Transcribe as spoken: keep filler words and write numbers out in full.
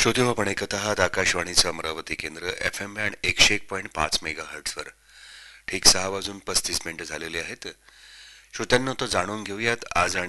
श्रोते आपण ऐकत आहात आकाशवाणीचं अमरावती केंद्र एफ एम बँड एकशे एक पॉईंट पाच मेगा हर्ट्सवर. ठीक सहा वाजून पस्तीस मिनिटं झालेले आहेत. श्रोत्यांना तो जाणून घेऊयात आज आणि